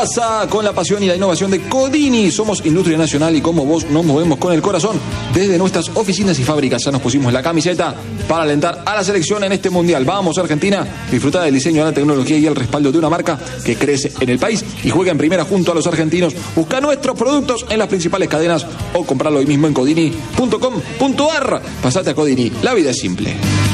Con la pasión y la innovación de Codini. Somos industria nacional y como vos nos movemos con el corazón. Desde nuestras oficinas y fábricas ya nos pusimos la camiseta para alentar a la selección en este mundial. Vamos, Argentina, disfrutar del diseño, la tecnología y el respaldo de una marca que crece en el país y juega en primera junto a los argentinos. Busca nuestros productos en las principales cadenas o comprarlo hoy mismo en codini.com.ar. Pasate a Codini, la vida es simple.